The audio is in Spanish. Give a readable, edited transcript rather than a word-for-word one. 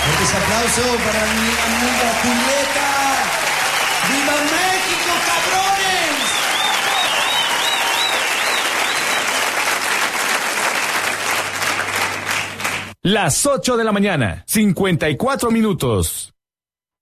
Fuerte ese aplauso para mi amiga Julieta. ¡Viva México, cabrones! Las 8 de la mañana, 54 minutos.